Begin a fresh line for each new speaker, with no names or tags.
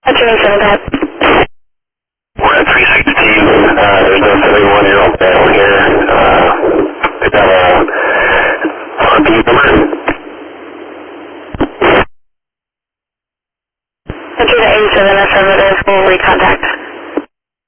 Enter A7 pad.
We're at 316. There's no 71-year-old male here. Is that a heartbeat number?
Enter the A7 affirmative. We'll recontact.